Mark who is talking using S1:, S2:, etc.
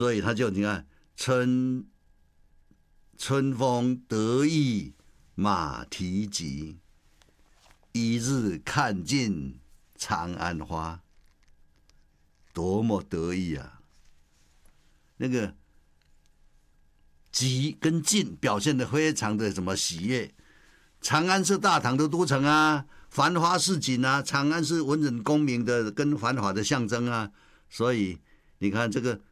S1: 所以他就你看春风得意马蹄疾，一日看尽长安花，多么得意啊！那个疾跟尽表现得非常的什么喜悦。长安是大唐的都城啊，繁华市井啊，长安是文人功名的跟繁华的象征啊，所以你看这个